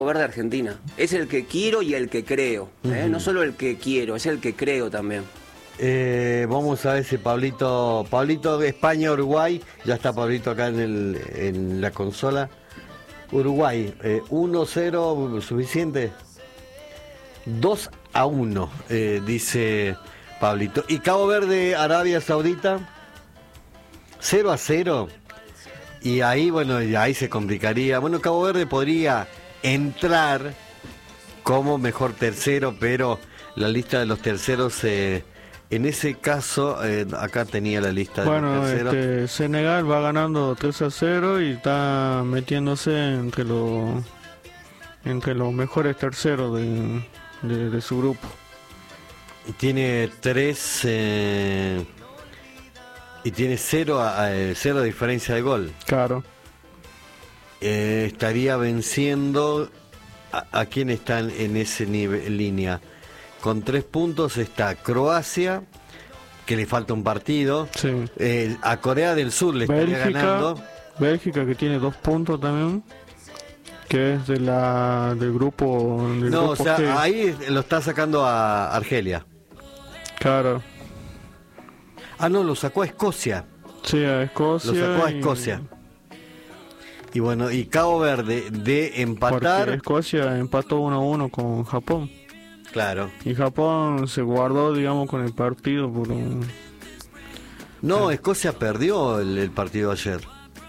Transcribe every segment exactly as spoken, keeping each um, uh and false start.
Verde Argentina. Es el que quiero y el que creo. ¿eh? Uh-huh. No solo el que quiero, es el que creo también. Eh, vamos a ver si Pablito, Pablito de España, Uruguay, ya está Pablito acá en, el, en la consola. Uruguay, eh, uno cero, ¿suficiente? dos a uno, eh, dice Pablito. Y Cabo Verde, Arabia Saudita, cero a cero. Y ahí, bueno, y ahí se complicaría. Bueno, Cabo Verde podría entrar como mejor tercero, pero la lista de los terceros, eh, en ese caso, eh, acá tenía la lista de bueno, los terceros. Este, Senegal va ganando tres a cero y está metiéndose entre los entre los mejores terceros de, de, de su grupo. Tiene tres eh, y tiene cero, a, a, cero de diferencia de gol. Claro. Eh, estaría venciendo a, a quien está en, en ese nivel, línea. Con tres puntos está Croacia, que le falta un partido. Sí. Eh, a Corea del Sur le Bélgica, estaría ganando. Bélgica, que tiene dos puntos también, que es de la del grupo. Del No, grupo o sea, G. ahí lo está sacando a Argelia. Claro. Ah, no, lo sacó a Escocia. Sí, a Escocia. Lo sacó a y... Escocia. Y bueno, y Cabo Verde de empatar. Porque Escocia empató uno a uno con Japón. Claro. Y Japón se guardó, digamos, con el partido por un... No, Escocia perdió el, el partido ayer.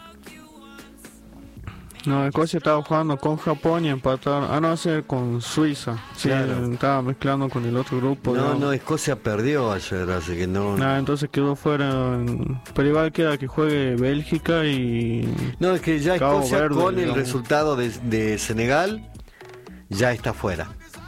No, Escocia estaba jugando con Japón y empataron. Ah, no, sé, con Suiza. Sí, Claro. estaba mezclando con el otro grupo. No, digamos. no, Escocia perdió ayer, así que no. Ah, entonces quedó fuera. Pero igual queda que juegue Bélgica y... No, es que ya Cabo Escocia Verde, con el digamos. resultado de, de Senegal ya está fuera.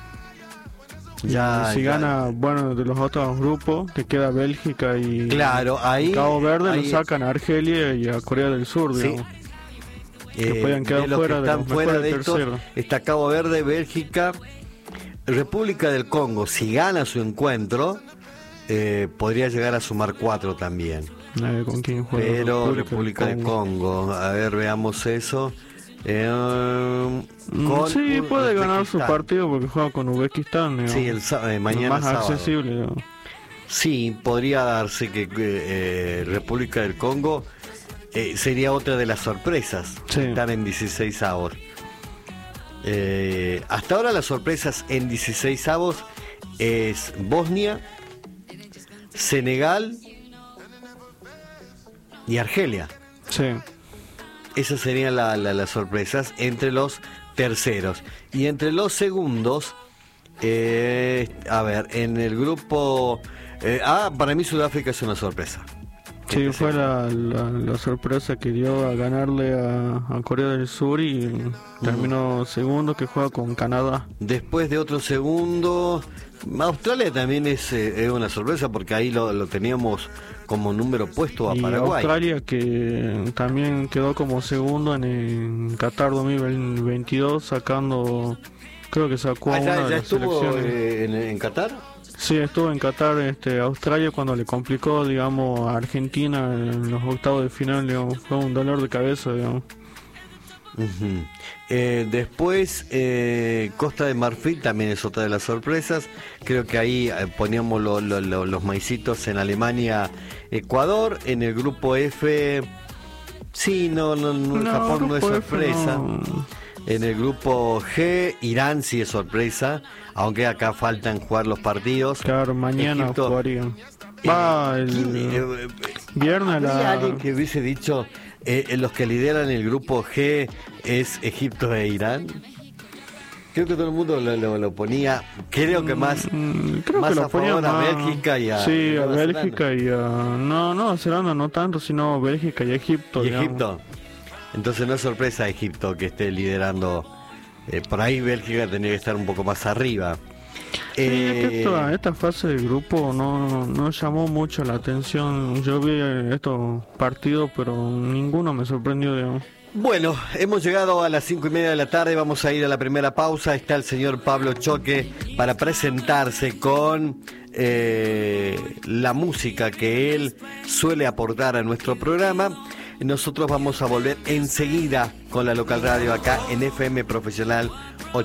Ya, y si ya- gana, bueno, de los otros grupos, que queda Bélgica y... Claro, ahí. Cabo Verde ahí- lo sacan a Argelia y a Corea del Sur, Sí. digamos. eh, que puedan quedar de los fuera que de están los fuera de mejores estos, terceros. está Cabo Verde, Bélgica, República del Congo. Si gana su encuentro, eh, podría llegar a sumar cuatro también. A ver con quién juega. Pero República del Congo, a ver, veamos eso. Eh, Mm, con sí, U- puede ganar su Uzbekistán. partido porque juega con Uzbekistán. digamos. Sí, el sá- eh, mañana Más sábado. accesible. digamos. Sí, podría darse que eh, República del Congo eh, sería otra de las sorpresas. Sí. Están en dieciséis avos. Eh, hasta ahora las sorpresas en dieciséis avos es Bosnia, Senegal y Argelia. Sí. Esas serían la- la- las sorpresas entre los terceros. Y entre los segundos, eh, a ver, en el grupo... eh, ah, para mí Sudáfrica es una sorpresa. Sí, Este fue sí. la, la, la sorpresa que dio a ganarle a, a Corea del Sur y terminó segundo, que juega con Canadá. Después de otro segundo, Australia también es, eh, es una sorpresa porque ahí lo, lo teníamos como número opuesto a Y Paraguay. Australia, que también quedó como segundo en el Qatar dos mil veintidós, sacando, creo que sacó a Ah, una ¿ya, de ya las estuvo selecciones. eh, en, en Qatar? Sí, estuvo en Qatar, este, Australia, cuando le complicó, digamos, a Argentina en los octavos de final, digamos, fue un dolor de cabeza, digamos. Ujú. Eh, después, eh, Costa de Marfil también es otra de las sorpresas. Creo que ahí eh, poníamos lo- lo- lo- los maicitos en Alemania, Ecuador. En el grupo F, sí, no, no, no, No, Japón no es grupo F sorpresa. no. En el grupo G, Irán sí es sorpresa, aunque acá faltan jugar los partidos. Claro, mañana Egipto. jugarían. Eh, Va ¿quién, el eh, viernes a Había la... alguien que hubiese dicho eh, los que lideran el grupo G es Egipto e Irán. Creo que todo el mundo lo, lo- lo ponía, creo que más, Mm, creo más que a lo ponían favor a más- Bélgica y a Sí, a Nueva Bélgica y a... No, no, a Zelanda no tanto, sino Bélgica y Egipto. y digamos. Egipto. Entonces no es sorpresa Egipto que esté liderando. Eh, por ahí Bélgica tendría que estar un poco más arriba. Sí, es que Eh, esta, esta fase de grupo no, no llamó mucho la atención. Yo vi estos partidos, pero ninguno me sorprendió, digamos. Bueno, hemos llegado a las cinco y media de la tarde, vamos a ir a la primera pausa. Está el señor Pablo Choque para presentarse con eh, la música que él suele aportar a nuestro programa. Nosotros vamos a volver enseguida con la local radio acá en F M Profesional